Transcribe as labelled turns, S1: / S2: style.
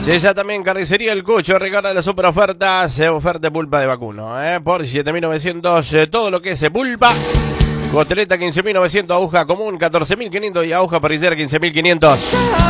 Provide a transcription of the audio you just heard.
S1: Llega también Carnicería El Cucho, recuerda las super ofertas, oferta de pulpa de vacuno, por 7.900, todo lo que es pulpa. Costeleta 15.900, aguja común 14.500 y aguja parrillera 15.500.